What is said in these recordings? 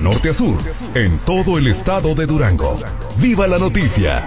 norte a sur, en todo el estado de Durango. ¡Viva la noticia!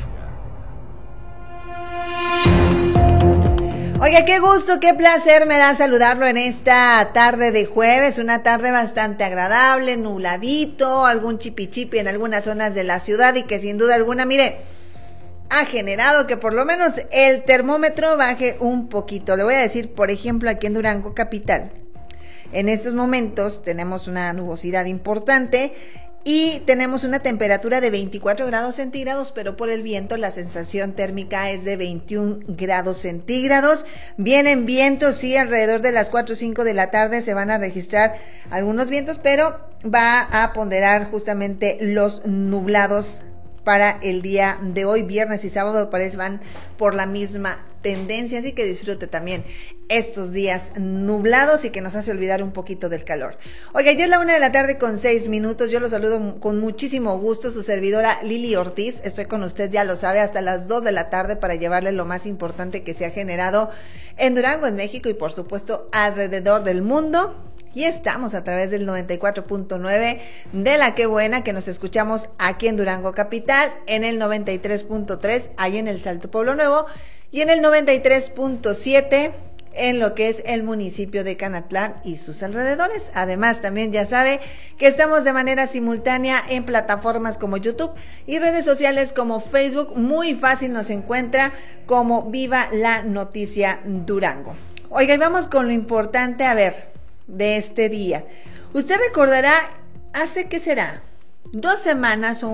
Oiga, qué gusto, qué placer me da saludarlo en esta tarde de jueves, una tarde bastante agradable, nubladito, algún chipichipi en algunas zonas de la ciudad y que sin duda alguna, mire, ha generado que por lo menos el termómetro baje un poquito. Le voy a decir, por ejemplo, aquí en Durango capital, en estos momentos tenemos una nubosidad importante y tenemos una temperatura de 24 grados centígrados, pero por el viento la sensación térmica es de 21 grados centígrados. Vienen vientos, sí, alrededor de las 4 o 5 de la tarde se van a registrar algunos vientos, pero va a ponderar justamente los nublados para el día de hoy. Viernes y sábado parece van por la misma tendencia, así que disfrute también estos días nublados y que nos hace olvidar un poquito del calor. Oiga, ya es la 1:06 PM, yo los saludo con muchísimo gusto, su servidora Lili Ortiz, estoy con usted, ya lo sabe, hasta las 2 de la tarde para llevarle lo más importante que se ha generado en Durango, en México y por supuesto alrededor del mundo. Y estamos a través del 94.9 de La Qué Buena, que nos escuchamos aquí en Durango Capital, en el 93.3, ahí en el Salto Pueblo Nuevo, y en el 93.7 en lo que es el municipio de Canatlán y sus alrededores. Además, también ya sabe que estamos de manera simultánea en plataformas como YouTube y redes sociales como Facebook. Muy fácil nos encuentra como Viva la Noticia Durango. Oiga, y vamos con lo importante, a ver, de este día. Usted recordará, hace ¿qué será? 2 semanas,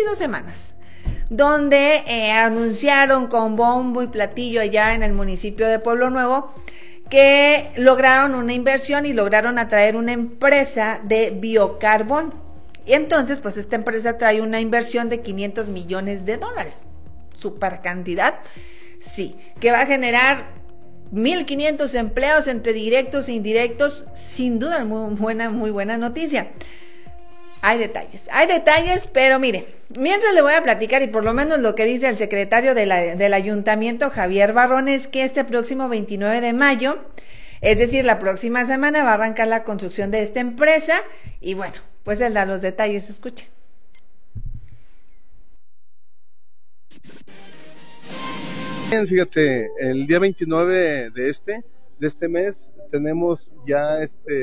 donde anunciaron con bombo y platillo allá en el municipio de Pueblo Nuevo que lograron una inversión y lograron atraer una empresa de biocarbón. Y entonces, pues esta empresa trae una inversión de $500 millones. Super cantidad, sí, que va a generar 1,500 empleos entre directos e indirectos. Sin duda, muy buena noticia. Hay detalles, pero mire, mientras le voy a platicar y por lo menos lo que dice el secretario del ayuntamiento, Javier Barrón, es que este próximo 29 de mayo, es decir, la próxima semana, va a arrancar la construcción de esta empresa y bueno, pues él da los detalles, escuchen. Bien, fíjate, el día 29 de este mes tenemos ya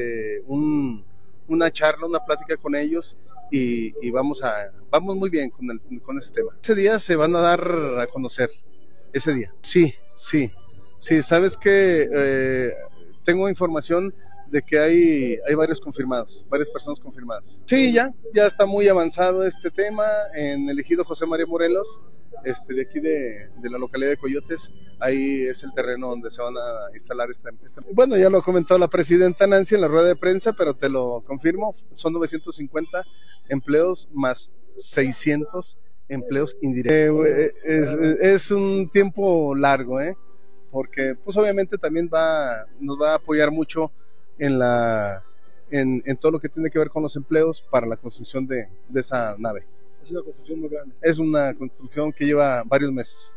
una charla, una plática con ellos y vamos muy bien con ese tema. Ese día se van a dar a conocer, ese día. Sí, sabes que tengo información de que hay varias personas confirmadas. Sí, ya está muy avanzado este tema en el ejido José María Morelos, de aquí de la localidad de Coyotes. Ahí es el terreno donde se van a instalar esta. Bueno, ya lo ha comentado la presidenta Nancy en la rueda de prensa, pero te lo confirmo, son 950 empleos más 600 empleos indirectos. Es un tiempo largo, porque pues obviamente también nos va a apoyar mucho en todo lo que tiene que ver con los empleos para la construcción de esa nave. Es una construcción muy grande. Es una construcción que lleva varios meses.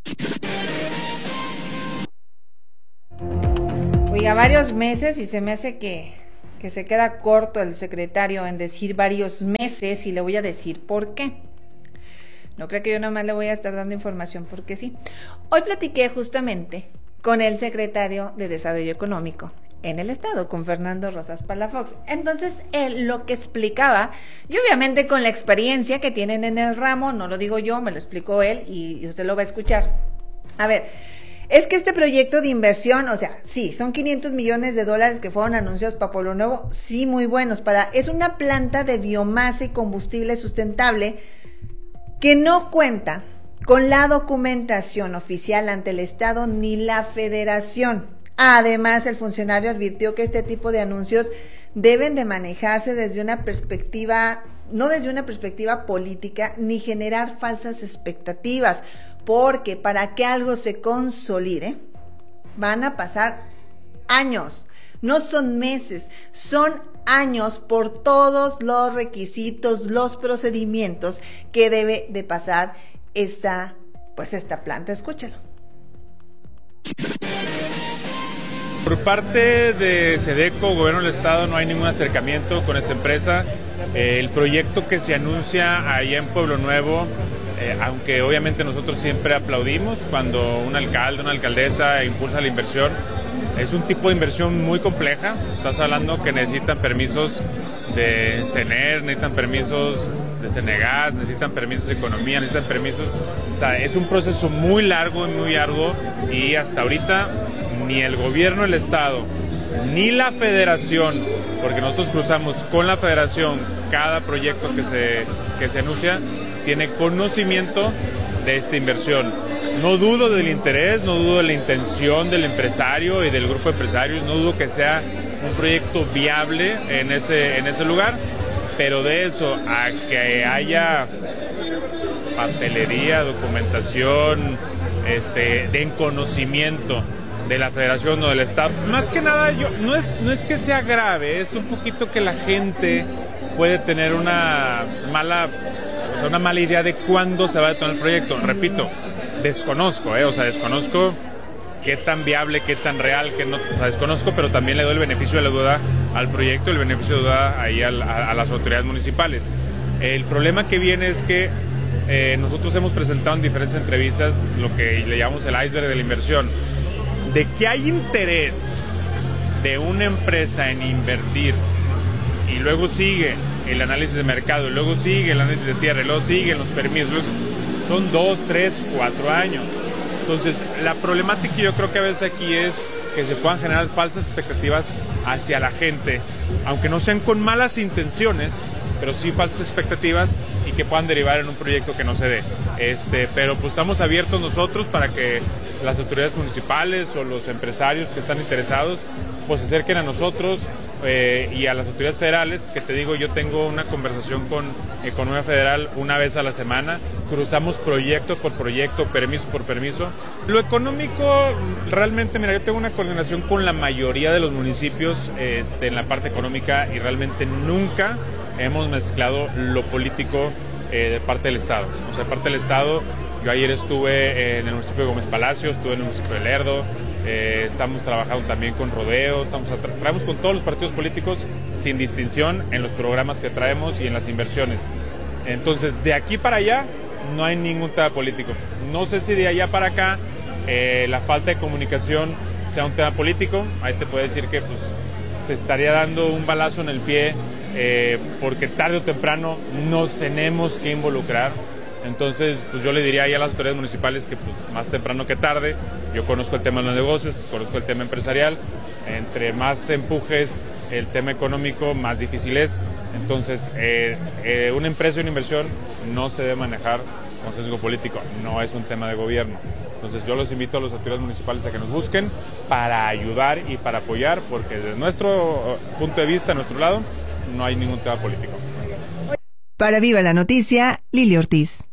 Oiga, varios meses y se me hace que se queda corto el secretario en decir varios meses y le voy a decir por qué. No creo que yo nomás le voy a estar dando información porque sí. Hoy platiqué justamente con el secretario de Desarrollo Económico en el estado, con Fernando Rosas Palafox. Entonces, él lo que explicaba, y obviamente con la experiencia que tienen en el ramo, no lo digo yo, me lo explicó él y usted lo va a escuchar. A ver, es que este proyecto de inversión, o sea, sí, son $500 millones que fueron anunciados para Pueblo Nuevo, sí, muy buenos, es una planta de biomasa y combustible sustentable que no cuenta con la documentación oficial ante el estado ni la federación. Además, el funcionario advirtió que este tipo de anuncios deben de manejarse desde una perspectiva, no desde una perspectiva política, ni generar falsas expectativas, porque para que algo se consolide, van a pasar años, no son meses, son años por todos los requisitos, los procedimientos que debe de pasar esta planta. Escúchalo. Por parte de SEDECO, Gobierno del Estado, no hay ningún acercamiento con esa empresa. El proyecto que se anuncia allá en Pueblo Nuevo, aunque obviamente nosotros siempre aplaudimos cuando un alcalde, una alcaldesa impulsa la inversión, es un tipo de inversión muy compleja. Estás hablando que necesitan permisos de CENER, necesitan permisos de Cenegas, necesitan permisos de economía, necesitan permisos, o sea, es un proceso muy largo y muy arduo, y hasta ahorita ni el gobierno del estado ni la federación, porque nosotros cruzamos con la federación cada proyecto que se anuncia, tiene conocimiento de esta inversión. No dudo del interés, no dudo de la intención del empresario y del grupo de empresarios, no dudo que sea un proyecto viable en ese lugar, pero de eso a que haya papelería, documentación, den conocimiento de la federación o del estado. Más que nada, no es que sea grave, es un poquito que la gente puede tener una mala idea de cuándo se va a detonar el proyecto. Repito, desconozco qué tan viable, qué tan real, qué no, o sea, desconozco, pero también le doy el beneficio de la duda al proyecto, el beneficio de duda ahí a las autoridades municipales. El problema que viene es que nosotros hemos presentado en diferentes entrevistas lo que le llamamos el iceberg de la inversión, de que hay interés de una empresa en invertir, y luego sigue el análisis de mercado, y luego sigue el análisis de tierra, y luego siguen los permisos, son 2, 3, 4 años. Entonces, la problemática yo creo que a veces aquí es que se puedan generar falsas expectativas hacia la gente, aunque no sean con malas intenciones, pero sí falsas expectativas y que puedan derivar en un proyecto que no se dé. Pero pues estamos abiertos nosotros para que las autoridades municipales o los empresarios que están interesados pues se acerquen a nosotros y a las autoridades federales, que te digo, yo tengo una conversación con Economía Federal una vez a la semana, cruzamos proyecto por proyecto, permiso por permiso. Lo económico, realmente, mira, yo tengo una coordinación con la mayoría de los municipios en la parte económica, y realmente nunca hemos mezclado lo político de parte del Estado. O sea, de parte del Estado, yo ayer estuve en el municipio de Gómez Palacio, estuve en el municipio de Lerdo, estamos trabajando también con Rodeo, traemos con todos los partidos políticos sin distinción en los programas que traemos y en las inversiones. Entonces, de aquí para allá no hay ningún tema político. No sé si de allá para acá la falta de comunicación sea un tema político. Ahí te puedo decir que pues, se estaría dando un balazo en el pie, porque tarde o temprano nos tenemos que involucrar. Entonces, pues yo le diría ahí a las autoridades municipales que pues más temprano que tarde. Yo conozco el tema de los negocios, conozco el tema empresarial. Entre más empujes el tema económico, más difícil es. Entonces, una empresa y una inversión no se debe manejar con sesgo político, no es un tema de gobierno. Entonces, yo los invito a las autoridades municipales a que nos busquen para ayudar y para apoyar, porque desde nuestro punto de vista, a nuestro lado, no hay ningún tema político. Para Viva la Noticia, Lili Ortiz.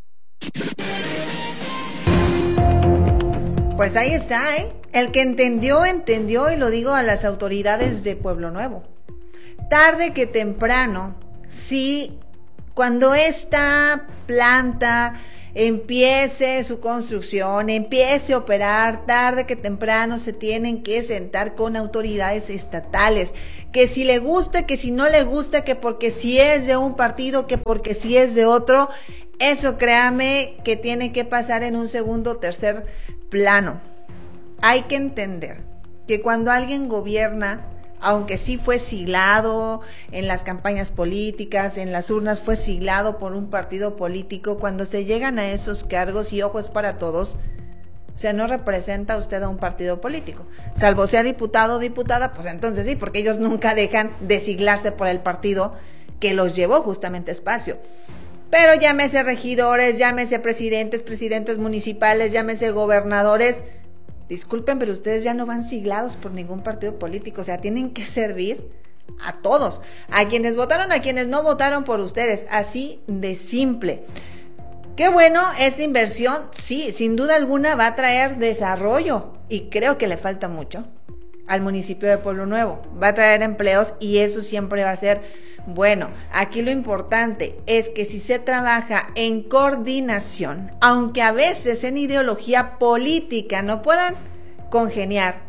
Pues ahí está, ¿eh? El que entendió, y lo digo a las autoridades de Pueblo Nuevo. Tarde que temprano, sí, cuando esta planta empiece su construcción, empiece a operar, tarde que temprano se tienen que sentar con autoridades estatales, que si le gusta, que si no le gusta, que porque si es de un partido, que porque si es de otro, eso créame que tiene que pasar en un segundo o tercer plano. Hay que entender que cuando alguien gobierna, aunque sí fue siglado en las campañas políticas, en las urnas fue siglado por un partido político, cuando se llegan a esos cargos, y ojo, es para todos, o sea, no representa usted a un partido político, salvo sea diputado o diputada, pues entonces sí, porque ellos nunca dejan de siglarse por el partido que los llevó justamente a espacio. Pero llámese regidores, llámese presidentes municipales, llámese gobernadores, disculpen, pero ustedes ya no van siglados por ningún partido político, o sea, tienen que servir a todos, a quienes votaron, a quienes no votaron por ustedes, así de simple. Qué bueno, esta inversión, sí, sin duda alguna va a traer desarrollo, y creo que le falta mucho al municipio de Pueblo Nuevo, va a traer empleos, y eso siempre va a ser bueno. Aquí lo importante es que si se trabaja en coordinación, aunque a veces en ideología política no puedan congeniar,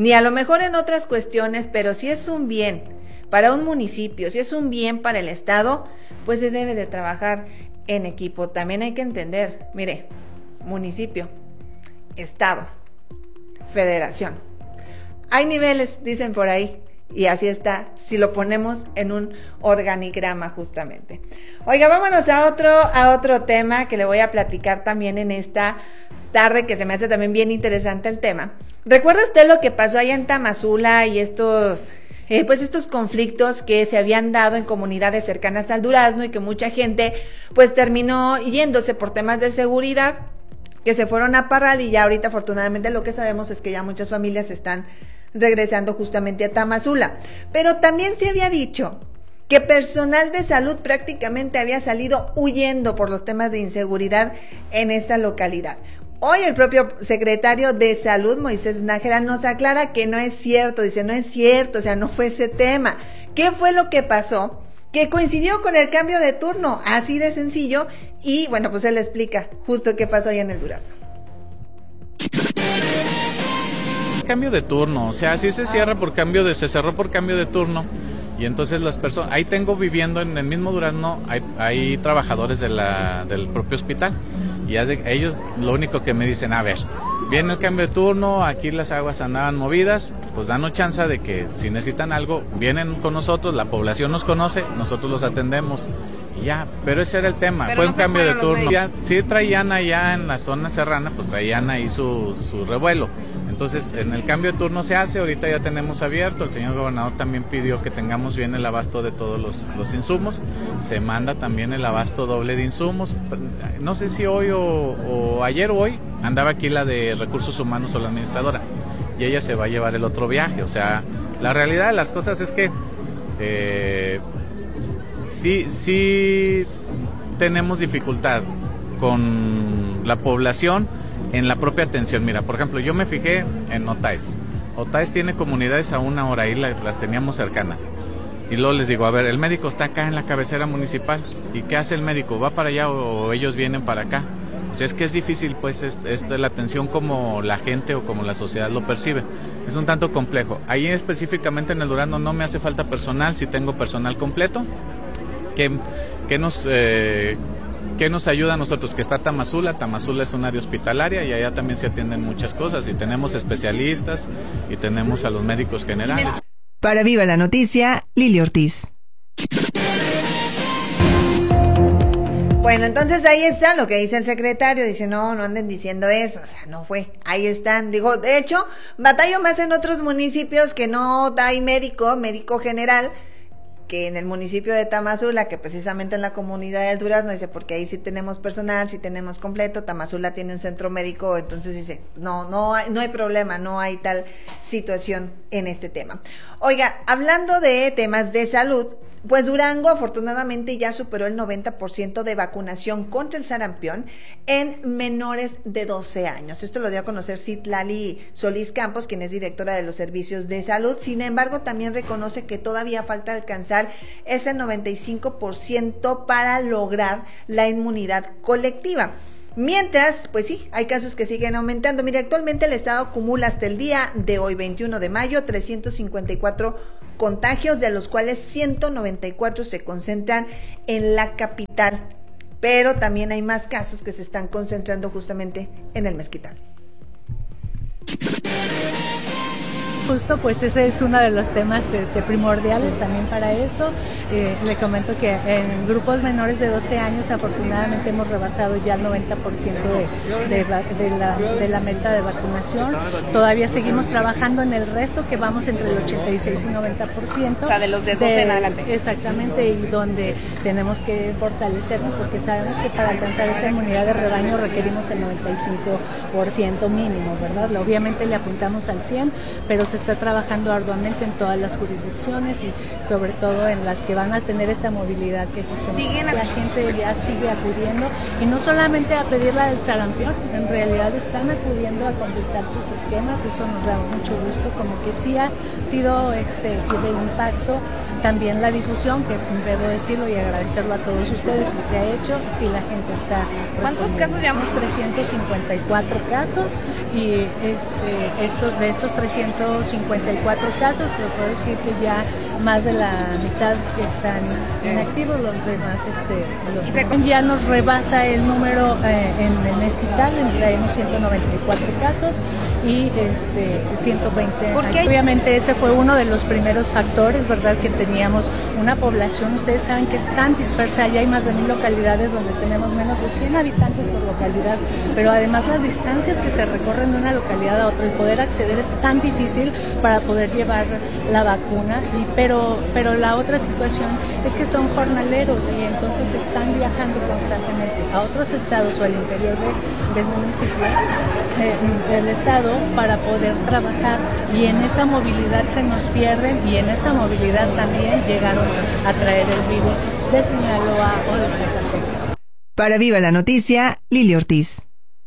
ni a lo mejor en otras cuestiones, pero si es un bien para un municipio, si es un bien para el Estado, pues se debe de trabajar en equipo. También hay que entender, mire, municipio, Estado, Federación. Hay niveles, dicen por ahí, y así está, si lo ponemos en un organigrama justamente. Oiga, vámonos a otro tema que le voy a platicar también en esta tarde, que se me hace también bien interesante el tema. ¿Recuerda usted lo que pasó allá en Tamazula y estos conflictos que se habían dado en comunidades cercanas al Durazno y que mucha gente pues terminó yéndose por temas de seguridad, que se fueron a Parral, y ya ahorita afortunadamente lo que sabemos es que ya muchas familias están regresando justamente a Tamazula? Pero también se había dicho que personal de salud prácticamente había salido huyendo por los temas de inseguridad en esta localidad. Hoy el propio secretario de Salud, Moisés Nájera, nos aclara que no es cierto. Dice, no es cierto, o sea, no fue ese tema. ¿Qué fue lo que pasó? Que coincidió con el cambio de turno, así de sencillo. Y bueno, pues él explica justo qué pasó ahí en el Durazno. Cambio de turno, o sea, sí se cierra se cerró por cambio de turno. Y entonces las personas, ahí tengo viviendo en el mismo Durazno, hay trabajadores del propio hospital. Y ellos lo único que me dicen, a ver, viene el cambio de turno, aquí las aguas andaban movidas, pues danos chance de que si necesitan algo, vienen con nosotros, la población nos conoce, nosotros los atendemos y ya, pero ese era el tema, pero fue un cambio de turno. Ya, sí traían allá en la zona serrana, pues traían ahí su revuelo. Entonces, en el cambio de turno se hace, ahorita ya tenemos abierto, el señor gobernador también pidió que tengamos bien el abasto de todos los insumos, se manda también el abasto doble de insumos, no sé si hoy o ayer o hoy, andaba aquí la de Recursos Humanos o la administradora, y ella se va a llevar el otro viaje, o sea, la realidad de las cosas es que sí tenemos dificultad con la población en la propia atención. Mira, por ejemplo, yo me fijé en Otaes. Otaes tiene comunidades a 1 hora, ahí las teníamos cercanas. Y luego les digo, a ver, el médico está acá en la cabecera municipal. ¿Y qué hace el médico? ¿Va para allá o ellos vienen para acá? O sea, es que es difícil, pues, la atención como la gente o como la sociedad lo percibe. Es un tanto complejo. Ahí específicamente en el Durazno no me hace falta personal, sí tengo personal completo. ¿Qué nos ayuda a nosotros? Que está Tamazula es un área hospitalaria y allá también se atienden muchas cosas y tenemos especialistas y tenemos a los médicos generales. Para Viva la Noticia, Lili Ortiz. Bueno, entonces ahí está lo que dice el secretario, dice no anden diciendo eso, o sea, no fue, ahí están, digo, de hecho, batallo más en otros municipios que no hay médico general, que en el municipio de Tamazula, que precisamente en la comunidad del Durazno, dice, porque ahí sí tenemos personal, sí tenemos completo, Tamazula tiene un centro médico, entonces dice, no hay problema, no hay tal situación en este tema. Oiga, hablando de temas de salud, pues Durango afortunadamente ya superó el 90% de vacunación contra el sarampión en menores de 12 años. Esto lo dio a conocer Citlali Solís Campos, quien es directora de los servicios de salud. Sin embargo, también reconoce que todavía falta alcanzar ese 95% para lograr la inmunidad colectiva. Mientras, pues sí, hay casos que siguen aumentando. Mire, actualmente el Estado acumula hasta el día de hoy, 21 de mayo, 354 contagios, de los cuales 194 se concentran en la capital. Pero también hay más casos que se están concentrando justamente en el Mezquital. Justo, pues ese es uno de los temas primordiales también para eso. Le comento que en grupos menores de 12 años afortunadamente hemos rebasado ya el 90% de la meta de vacunación. Todavía seguimos trabajando en el resto, que vamos entre el 86 y 90%. O sea, de los de 12 en adelante. Exactamente, y donde tenemos que fortalecernos porque sabemos que para alcanzar esa inmunidad de rebaño requerimos el 95% mínimo, ¿verdad? Obviamente le apuntamos al 100%, pero se está trabajando arduamente en todas las jurisdicciones y sobre todo en las que van a tener esta movilidad que justamente la gente ya sigue acudiendo, y no solamente a pedir la del sarampión, en realidad están acudiendo a completar sus esquemas. Eso nos da mucho gusto, como que sí ha sido de impacto también la difusión, que debo decirlo y agradecerlo a todos ustedes que se ha hecho, si la gente está... ¿Cuántos casos llevamos? 354 casos, y de estos 354 casos, te puedo decir que ya más de la mitad están inactivos, los demás ya nos rebasa el número en el hospital, traemos 194 casos y 120. Obviamente ese fue uno de los primeros factores, ¿verdad? Que teníamos una población, ustedes saben que es tan dispersa, ya hay más de 1000 localidades donde tenemos menos de 100 habitantes por localidad, pero además las distancias que se recorren de una localidad a otra, el poder acceder es tan difícil para poder llevar la vacuna, pero la otra situación es que son jornaleros y entonces están viajando constantemente a otros estados o al interior del municipio, del estado, para poder trabajar, y en esa movilidad se nos pierden, y en esa movilidad también llegaron a traer el virus de Sinaloa o de Zacatecas. Para Viva la Noticia, Lili Ortiz.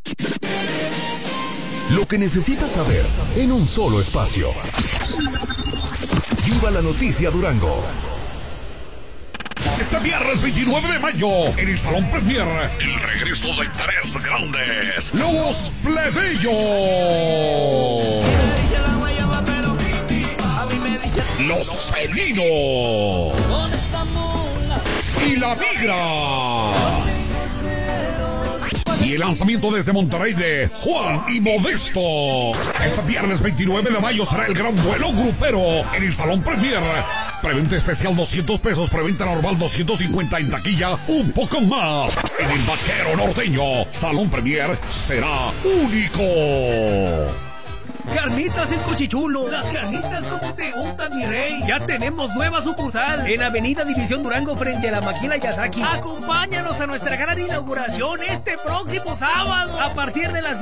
Lo que necesitas saber en un solo espacio. Viva la Noticia Durango. Este viernes 29 de mayo, en el Salón Premier, el regreso de tres grandes, los Plebeyos, los Felinos y la Migra. Y el lanzamiento desde Monterrey de Juan y Modesto. Este viernes 29 de mayo será el gran vuelo grupero en el Salón Premier. Preventa especial 200 pesos, preventa normal 250, en taquilla un poco más. En el Vaquero Norteño, Salón Premier será único. Carnitas en Cochichulo, las carnitas como te gustan, mi rey. Ya tenemos nueva sucursal en Avenida División Durango, frente a la Maquila Yasaki. Acompáñanos a nuestra gran inauguración este próximo sábado a partir de las